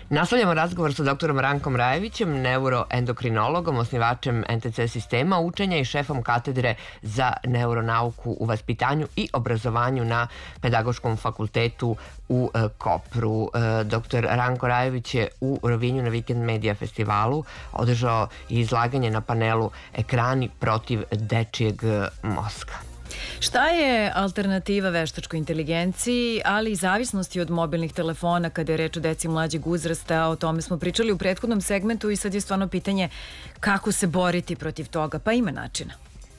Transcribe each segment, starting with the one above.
Nastavljamo razgovor sa doktorom Rankom Rajevićem, neuroendokrinologom, osnivačem NTC sistema učenja i šefom katedre za neuronauku u vaspitanju i obrazovanju na Pedagoškom fakultetu u Kopru. Doktor Ranko Rajević je u Rovinju na Weekend Media festivalu održao izlaganje na panelu Ekrani protiv dečijeg mozga. Šta je alternativa veštačkoj inteligenciji, ali i zavisnosti od mobilnih telefona kada je reč o deci mlađeg uzrasta? O tome smo pričali u prethodnom segmentu i sad je stvarno pitanje kako se boriti protiv toga, pa ima načina.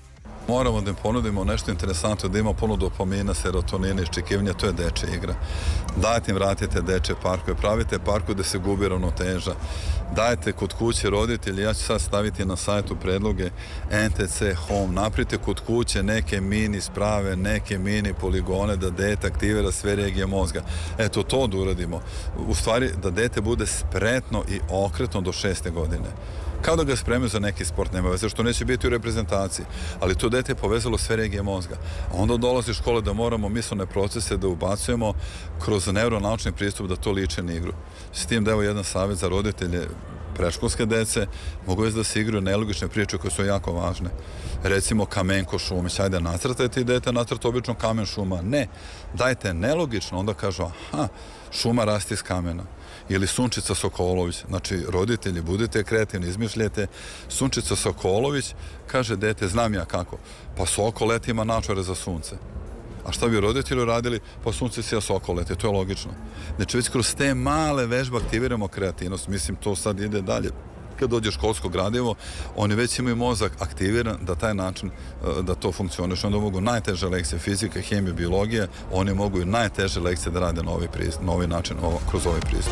Moramo da im ponudimo nešto interesantno, da ima puno dopamina, serotonina, iščekivanja, to je dečja igra. Dajte im, vratite dečje parkove, pravite parku da se gubi ravnoteža. Dajte kod kuće roditelji, ja ću sad staviti na sajtu predloge NTC Home, napravite kod kuće neke mini sprave, neke mini poligone da dete aktivira sve regije mozga. Eto, to da uradimo. U stvari, da dete bude spretno i okretno do 6. godine. Kao da ga spremaju za neki sport, nema veze što neće biti u reprezentaciji, ali to dete je povezalo sve regije mozga. A onda dolazi škola da moramo mislene procese da ubacujemo kroz neuronaučni pristup da to liče na igru. S tim da evo jedan savjet za roditelje predškolske dece, mogu je da se igraju nelogične priče koje su jako važne. Recimo Kamenko Šumić, ajde nacrtajte i dete nacrta obično kamen šuma. Ne, dajte nelogično, onda kažu aha, šuma rasti iz kamena. Ili Sunčica Sokolović, znači roditelji, budite kreativni, izmišljajte. Sunčica Sokolović kaže dete, znam ja kako, pa sokol leti ima načare za sunce. A šta bi roditelji radili? Pa sunce sija sokol leti, to je logično. Znači već kroz te male vežbe aktiviramo kreativnost, mislim to sad ide dalje. Kad dođe školsko gradivo, oni već imaju mozak aktiviran da taj način, da to funkcioniše. Onda mogu najteže lekcije fizike, hemije, biologije, oni mogu i najteže lekcije da rade na ovaj način, kroz ovaj pristup.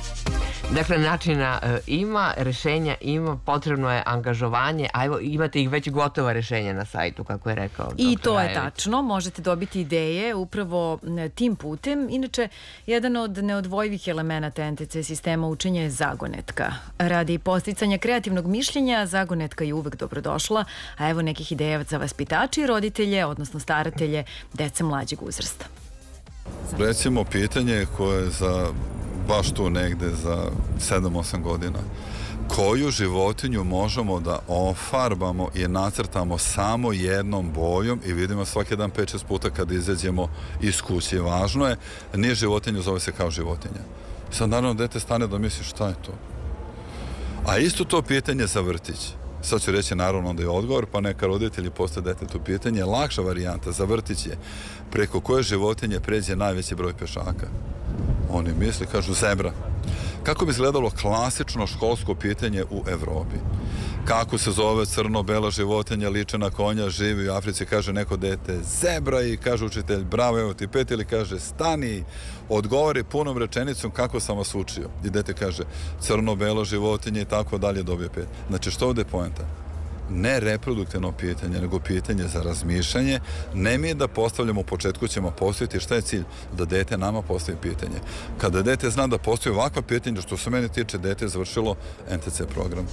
Dakle, načina ima, rešenja ima, potrebno je angažovanje, a evo imate ih već gotova rešenja na sajtu, kako je rekao dr. I to je Rajević. tačno, možete dobiti ideje upravo tim putem. Inače, jedan od neodvojivih elemenata NTC sistema učenja je zagonetka. Radi posticanja kreativnog mišljenja, zagonetka je uvek dobrodošla, a evo nekih ideja za vaspitače i roditelje, odnosno staratelje dece mlađeg uzrasta. Recimo, pitanje koje je za baš tu negde za 7-8 godina. Koju životinju možemo da ofarbamo i nacrtamo samo jednom bojom i vidimo svaki dan 5-6 puta kada izađemo iz kuće. Važno je, nije životinja, zove se kao životinja. Sad naravno dete stane da misli šta je to. A isto to pitanje za vrtić. Sad ću reći naravno da je odgovor, pa neka roditelji postave detetu pitanje. Lakša varijanta za vrtić je preko koje životinje pređe najveći broj pešaka. Oni misle, kažu zebra. Kako bi izgledalo klasično školsko pitanje u Evropi? Kako se zove crno-bela životinja, liče na konja, živi u Africi, kaže neko dete zebra i kaže učitelj bravo, evo ti 5, ili kaže stani, odgovori punom rečenicom kako sam vas učio. I dete kaže crno-belo životinje i tako dalje, dobije 5. Znači što ovde je poenta? Ne reproduktivno pitanje, nego pitanje za razmišljanje. Ne mi je da postavljamo u početku, ćemo postaviti šta je cilj? Da dete nama postavi pitanje. Kada dete zna da postavi ovakva pitanja, što se mene tiče, dete je završilo NTC program.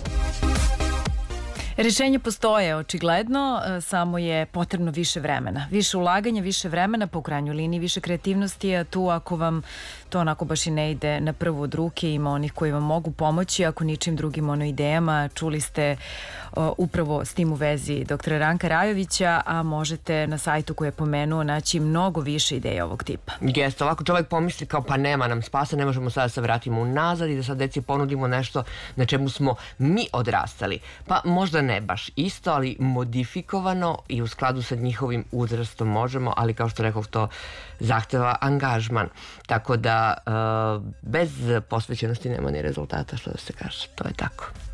Rešenje postoje, očigledno, samo je potrebno više vremena. Više ulaganja, više vremena, po krajnjoj liniji više kreativnosti, a tu ako vam to onako baš i ne ide na prvu od ruke, ima onih koji vam mogu pomoći, ako ničim drugim idejama. Čuli ste upravo s tim u vezi dr. Ranka Rajevića, a možete na sajtu koji je pomenuo naći mnogo više ideja ovog tipa. Jeste, ovako čovjek pomisli kao pa nema nam spasa, ne možemo sada da se vratimo unazad i da sad deci ponudimo nešto na čemu smo mi odrastali. Pa možda ne baš isto, ali modifikovano i u skladu sa njihovim uzrastom možemo, ali kao što rekao, to zahteva angažman. Tako da bez posvećenosti nema ni rezultata, što da se kaže. To je tako.